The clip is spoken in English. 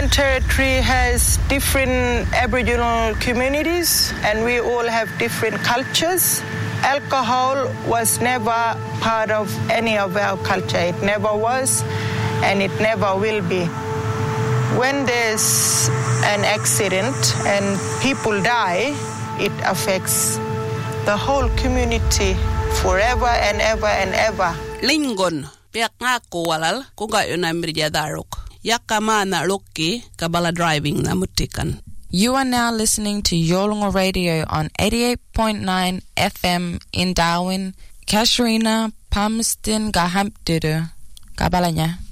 Northern Territory has different Aboriginal communities and we all have different cultures. Alcohol was never part of any of our culture. It never was and it never will be. When there's an accident and people die, it affects the whole community forever and ever and ever. Lingon, piak nga kuwalal kung kayo na miryadarok. Yakama na loki kabala driving na mutikan. You are now listening to Yolngu Radio on 88.9 FM in Darwin, Casuarina, Palmerston, Gahampduru, Kabalanya.